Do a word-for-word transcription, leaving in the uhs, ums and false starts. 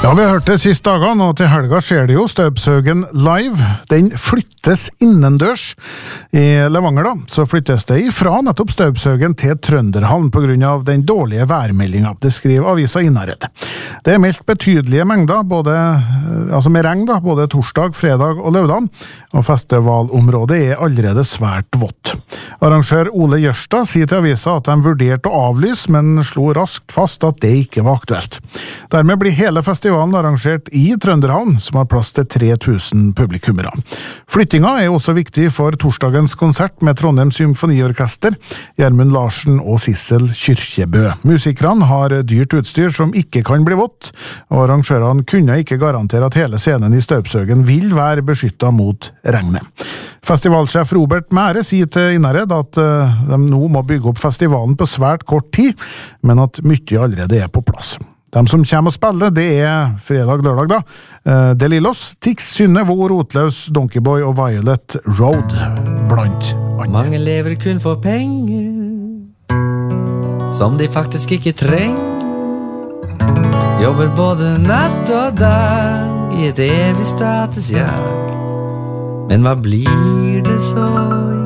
Ja, vi har hørt det siste dagene, og til helga skjer det jo Støvsøgen live. Den flyttes innendørs i Levanger da. Så flyttes det fra nettopp Støvsøgen til Trønderhallen på grunn av den dårlige værmeldingen. Det skriver avisa Innherred. Det er meldt betydelige mengder, både, altså med regn da, både torsdag, fredag og lørdag, og festivalområdet er allerede svært vått. Arrangør Ole Jørstad sier til avisa at de vurderte å avlyse, men slo raskt fast at det ikke var aktuelt. Dermed blir hele festivalen arrangert i Trønderhavn, som har plass til tre tusen publikummere. Flyttinga er også viktig for torsdagens konsert med Trondheim Symfoniorkester, Gjermund Larsen og Sissel Kyrkjebø. Musikerne har dyrt utstyr som ikke kan bli vått, og arrangørene kunne ikke garantere at hele scenen i Støvsøgen vil være beskyttet mot regnet. Festivalsjef Robert Mære sier til Innherred at de nå må bygge opp festivalen på svært kort tid, men at mye allerede er på plass. De som kommer og spiller, det er fredag-lørdag da. De Lillos, Tix, Synne, Vo, Rotlaus, Donkeyboy og Violet Road, blant andre. Mange lever kun for penger, som de faktisk ikke trenger. Jobber både natt og dag i et evig statusjag. Men hva blir det så